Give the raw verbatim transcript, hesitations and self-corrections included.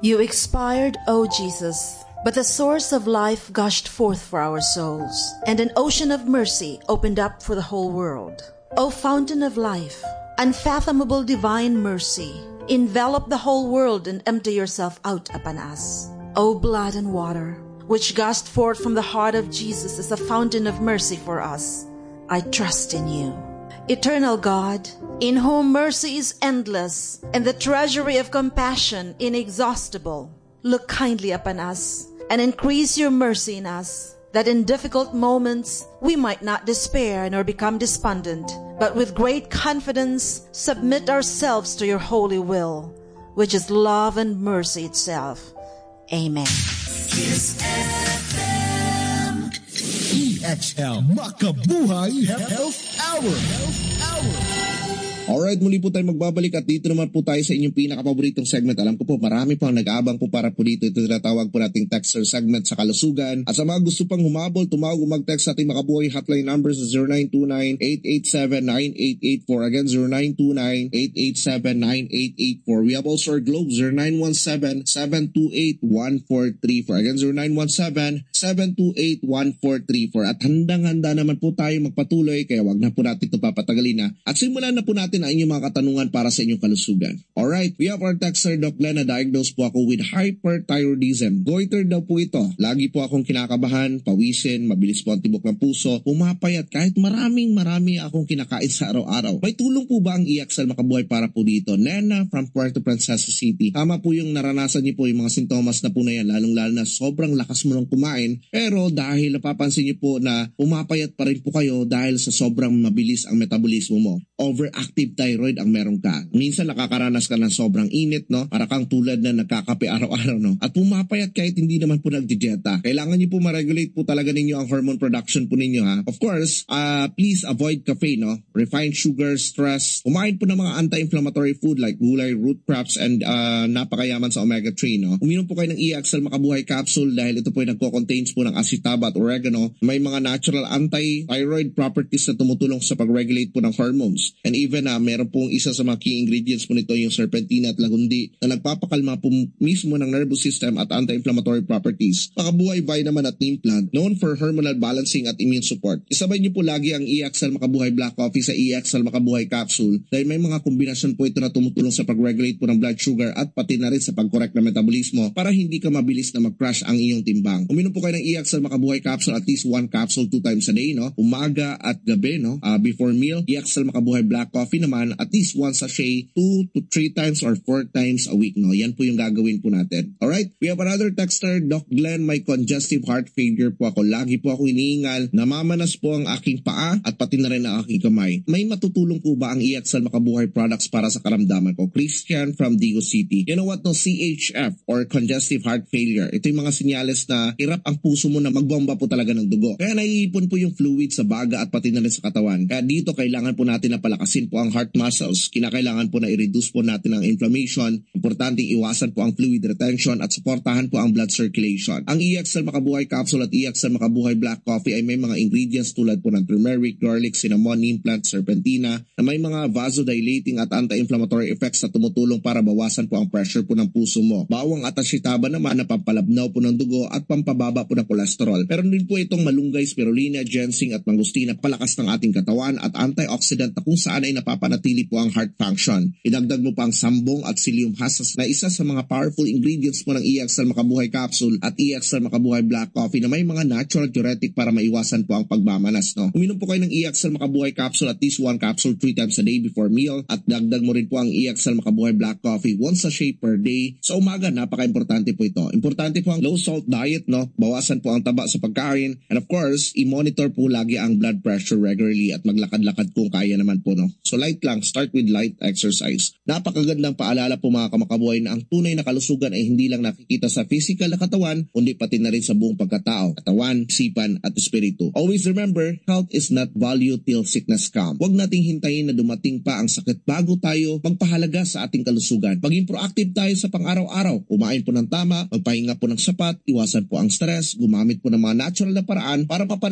You expired, O Jesus, but the source of life gushed forth for our souls, and an ocean of mercy opened up for the whole world. O fountain of life, unfathomable divine mercy, envelop the whole world and empty yourself out upon us. O blood and water, which gushed forth from the heart of Jesus as a fountain of mercy for us, I trust in you. Eternal God, in whom mercy is endless and the treasury of compassion inexhaustible, look kindly upon us and increase your mercy in us, that in difficult moments we might not despair nor become despondent, but with great confidence submit ourselves to your holy will, which is love and mercy itself. Amen. Kiss F M. E X L Makabuhay Health Hour. Health Hour. Alright, muli po tayo magbabalik at dito naman po tayo sa inyong pinakapaboritong segment. Alam ko po, marami pang nag-aabang po para po dito. Ito tinatawag po nating texter segment sa kalusugan. At sa mga gusto pang humabol, tumawag o mag-text sa ating Makabuhay hotline numbers sa zero nine two nine, eight eight seven, nine eight eight four. Again, zero nine two nine, eight eight seven, nine eight eight four. We have also our Globe, zero nine one seven, seven two eight, one four three four. Again, zero nine one seven, seven two eight, one four three four. At handang-handa naman po tayo magpatuloy, kaya wag na po natin ito papatagalin na. At simulan na po natin ang inyong mga katanungan para sa inyong kalusugan. Alright, we have our texter, Doc Glenn, na diagnosed po ako with hyperthyroidism. Goiter daw po ito. Lagi po akong kinakabahan, pawisin, mabilis po ang tibok ng puso, pumapayat kahit maraming marami akong kinakain sa araw-araw. May tulong po ba ang E X L Makabuhay para po dito? Nena from Puerto Princesa City. Tama po yung naranasan niyo po yung mga sintomas na po na yan, lalong-lalo na sobrang lakas mo nang kumain, pero dahil napapansin niyo po na pumapayat pa rin po kayo dahil sa sobrang mabilis ang metabolismo mo. Overactive thyroid ang meron ka. Minsan nakakaranas ka ng sobrang init, no? Para kang tulad na nagkakape araw-araw, no? At pumapayat kahit hindi naman po nagdidieta. Kailangan niyo po ma-regulate po talaga ninyo ang hormone production po ninyo, ha? Of course, uh, please avoid caffeine, no? Refined sugar, stress. Kumain po ng mga anti-inflammatory food like gulay, root crops, and uh, napakayaman sa omega three, no? Uminom po kayo ng E X L Makabuhay capsule dahil ito po ay nagko-contains po ng acetaba at oregano. May mga natural anti-thyroid properties na tumutulong sa pag-regulate po ng hormones. And even uh, meron pong isa sa mga key ingredients po nito yung serpentina at lagundi na nagpapakalma po mismo ng nervous system at anti-inflammatory properties. Makabuhay vitamin at neem plant, known for hormonal balancing at immune support. Isabay niyo po lagi ang E X L Makabuhay Black Coffee sa E X L Makabuhay Capsule dahil may mga kombinasyon po ito na tumutulong sa pag-regulate po ng blood sugar at pati na rin sa pag-correct na metabolismo para hindi ka mabilis na mag-crash ang iyong timbang. Uminom po kayo ng E X L Makabuhay Capsule at least one capsule two times a day, no? Umaga at gabi, no? Uh, before meal. E X L Makabuhay Black Coffee naman at least one sachet two to three times or four times a week, no? Yan po yung gagawin po natin. Alright? We have another texter, Doc Glenn, may congestive heart failure po ako. Lagi po ako iniingal, namamanas po ang aking paa at pati na rin ang aking kamay. May matutulong po ba ang E X L Makabuhay products para sa karamdaman ko? Christian from Digo City. You know what, no? C H F or congestive heart failure. Ito yung mga senyales na hirap ang puso mo na magbomba po talaga ng dugo. Kaya naiipon po yung fluid sa baga at pati na rin sa katawan. Kaya dito kailangan po natin na palakasin po ang heart muscles. Kinakailangan po na i-reduce po natin ang inflammation. Importanteng iwasan po ang fluid retention at suportahan po ang blood circulation. Ang E X L Makabuhay Capsule at E X L Makabuhay Black Coffee ay may mga ingredients tulad po ng turmeric, garlic, cinnamon, neem plant, serpentina na may mga vasodilating at anti-inflammatory effects na tumutulong para bawasan po ang pressure po ng puso mo. Bawang at ashitaba naman na pampalabnaw po ng dugo at pampababa po ng kolesterol. Pero din po itong malunggay, spirulina, ginseng at mangostina palakas ng ating katawan at antioxidant na kung saan ay napapanatili po ang heart function. Idagdag mo pa ang sambong at psyllium husk na isa sa mga powerful ingredients po ng E X L Makabuhay Capsule at E X L Makabuhay Black Coffee na may mga natural diuretic para maiwasan po ang pagmamanas, no? Uminom po kayo ng E X L Makabuhay Capsule at least one capsule three times a day before meal at dagdag mo rin po ang E X L Makabuhay Black Coffee one sachet per day. Sa umaga, napaka-importante po ito. Importante po ang low salt diet, no? Bawasan po ang taba sa pagkain and of course, i-monitor po lagi ang blood pressure regularly at maglakad-lakad kung kaya naman po, no? So light lang, start with light exercise. Napakagandang paalala po mga kamakabuhay na ang tunay na kalusugan ay hindi lang nakikita sa physical na katawan, kundi pati na rin sa buong pagkatao, katawan, isipan at espiritu. Always remember, health is not value till sickness comes. Huwag nating hintayin na dumating pa ang sakit bago tayo magpahalaga sa ating kalusugan. Maging proactive tayo sa pang-araw-araw. Kumain po ng tama, magpahinga po ng sapat, iwasan po ang stress, gumamit po ng mga natural na paraan para papanatili